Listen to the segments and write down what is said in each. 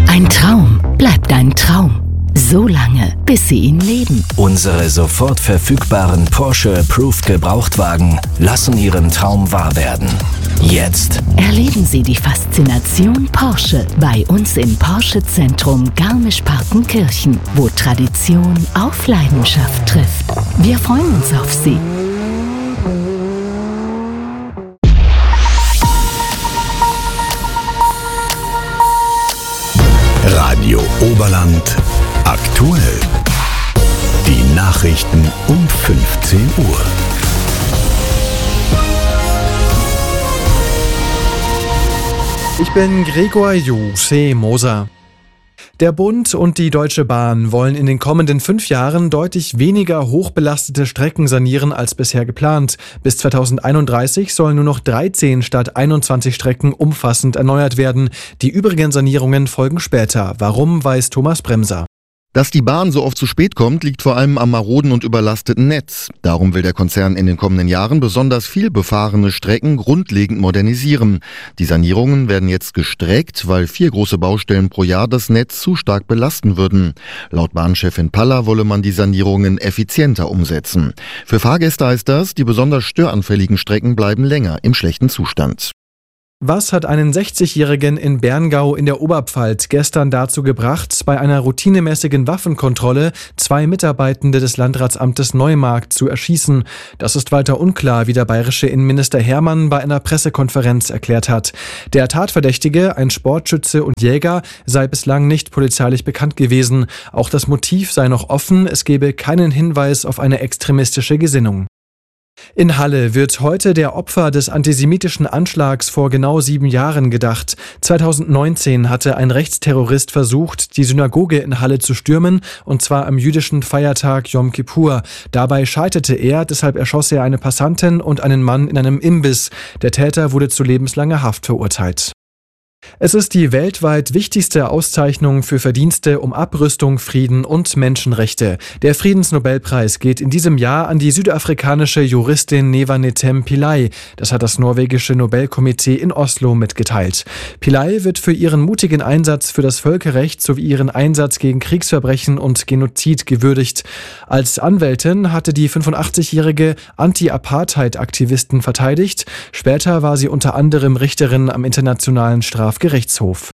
Ein Traum bleibt ein Traum. So lange, bis Sie ihn leben. Unsere sofort verfügbaren Porsche Approved Gebrauchtwagen lassen Ihren Traum wahr werden. Jetzt Erleben Sie die Faszination Porsche bei uns im Porsche Zentrum Garmisch-Partenkirchen, wo Tradition auf Leidenschaft trifft. Wir freuen uns auf Sie. Radio Oberland aktuell. Die Nachrichten um 15 Uhr. Ich bin Gregor Moser. Der Bund und die Deutsche Bahn wollen in den kommenden 5 Jahren deutlich weniger hochbelastete Strecken sanieren als bisher geplant. Bis 2031 sollen nur noch 13 statt 21 Strecken umfassend erneuert werden. Die übrigen Sanierungen folgen später. Warum, weiß Thomas Bremser. Dass die Bahn so oft zu spät kommt, liegt vor allem am maroden und überlasteten Netz. Darum will der Konzern in den kommenden Jahren besonders viel befahrene Strecken grundlegend modernisieren. Die Sanierungen werden jetzt gestreckt, weil 4 große Baustellen pro Jahr das Netz zu stark belasten würden. Laut Bahnchefin Paller wolle man die Sanierungen effizienter umsetzen. Für Fahrgäste heißt das, die besonders störanfälligen Strecken bleiben länger im schlechten Zustand. Was hat einen 60-Jährigen in Berngau in der Oberpfalz gestern dazu gebracht, bei einer routinemäßigen Waffenkontrolle 2 Mitarbeitende des Landratsamtes Neumarkt zu erschießen? Das ist weiter unklar, wie der bayerische Innenminister Hermann bei einer Pressekonferenz erklärt hat. Der Tatverdächtige, ein Sportschütze und Jäger, sei bislang nicht polizeilich bekannt gewesen. Auch das Motiv sei noch offen, es gebe keinen Hinweis auf eine extremistische Gesinnung. In Halle wird heute der Opfer des antisemitischen Anschlags vor genau 7 Jahren gedacht. 2019 hatte ein Rechtsterrorist versucht, die Synagoge in Halle zu stürmen, und zwar am jüdischen Feiertag Yom Kippur. Dabei scheiterte er, deshalb erschoss er eine Passantin und einen Mann in einem Imbiss. Der Täter wurde zu lebenslanger Haft verurteilt. Es ist die weltweit wichtigste Auszeichnung für Verdienste um Abrüstung, Frieden und Menschenrechte. Der Friedensnobelpreis geht in diesem Jahr an die südafrikanische Juristin Neva Netem Pillay. Das hat das norwegische Nobelkomitee in Oslo mitgeteilt. Pillay wird für ihren mutigen Einsatz für das Völkerrecht sowie ihren Einsatz gegen Kriegsverbrechen und Genozid gewürdigt. Als Anwältin hatte die 85-jährige Anti-Apartheid-Aktivisten verteidigt. Später war sie unter anderem Richterin am Internationalen Strafgerichtshof.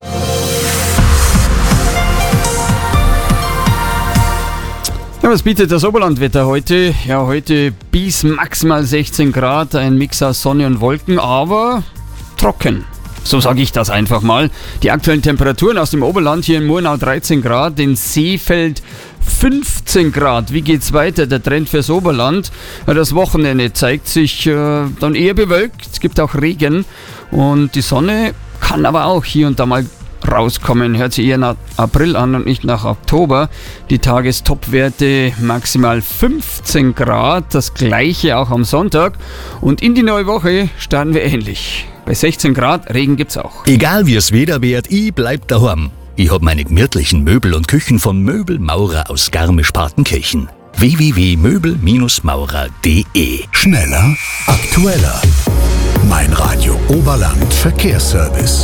Ja, was bietet das Oberlandwetter heute? Ja, heute bis maximal 16 Grad, ein Mix aus Sonne und Wolken, aber trocken. So sage ich das einfach mal. Die aktuellen Temperaturen aus dem Oberland, hier in Murnau 13 Grad, in Seefeld 15 Grad. Wie geht's weiter? Der Trend fürs Oberland. Ja, das Wochenende zeigt sich dann eher bewölkt. Es gibt auch Regen und die Sonne kann aber auch hier und da mal rauskommen. Hört sich eher nach April an und nicht nach Oktober. Die Tagestopwerte maximal 15 Grad. Das gleiche auch am Sonntag. Und in die neue Woche starten wir ähnlich. Bei 16 Grad, Regen gibt's auch. Egal wie es Wetter wird, ich bleib daheim. Ich hab meine gemütlichen Möbel und Küchen von Möbelmaurer aus Garmisch-Partenkirchen. www.möbel-maurer.de. Schneller, aktueller. Mein Radio Oberland Verkehrsservice.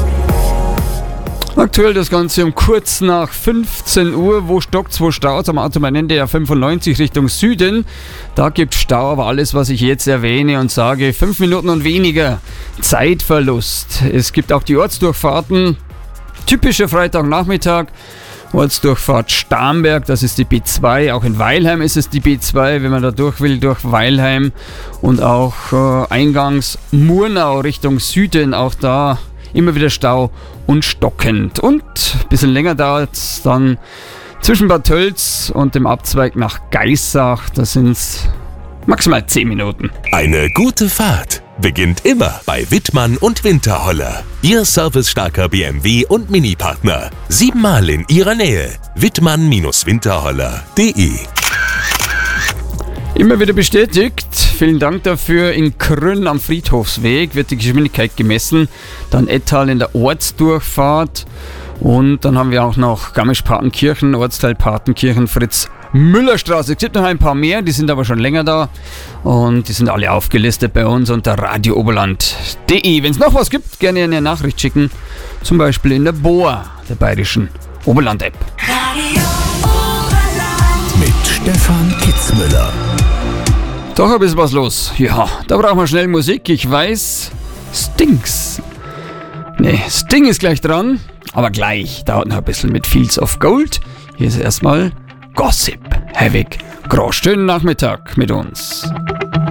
Aktuell das Ganze um kurz nach 15 Uhr. Wo stockt's, wo staut's? Am Autobahnende der 95 Richtung Süden. Da gibt's Stau, aber alles, was ich jetzt erwähne und sage, 5 Minuten und weniger Zeitverlust. Es gibt auch die Ortsdurchfahrten. Typischer Freitagnachmittag. Ortsdurchfahrt Starnberg, das ist die B2. Auch in Weilheim ist es die B2, wenn man da durch will, durch Weilheim. Und auch eingangs Murnau Richtung Süden, auch da immer wieder Stau und stockend. Und ein bisschen länger dauert es dann zwischen Bad Tölz und dem Abzweig nach Geissach. Da sind es maximal 10 Minuten. Eine gute Fahrt beginnt immer bei Wittmann und Winterholler. Ihr servicestarker BMW und Mini-Partner. 7-mal in Ihrer Nähe. Wittmann-Winterholler.de. Immer wieder bestätigt. Vielen Dank dafür. In Krünn am Friedhofsweg wird die Geschwindigkeit gemessen. Dann Ettal in der Ortsdurchfahrt. Und dann haben wir auch noch Garmisch-Partenkirchen, Ortsteil Partenkirchen, Fritz-Müller-Straße. Es gibt noch ein paar mehr, die sind aber schon länger da. Und die sind alle aufgelistet bei uns unter radiooberland.de. Wenn es noch was gibt, gerne eine Nachricht schicken. Zum Beispiel in der Boa. der bayerischen Oberland-App. Mit Stefan Kitzmüller. Doch ein bisschen was los. Ja, da brauchen wir schnell Musik. Ich weiß, Sting ist gleich dran, aber gleich dauert noch ein bisschen mit Fields of Gold. Hier ist erstmal Gossip. Havoc. Groß schönen Nachmittag mit uns.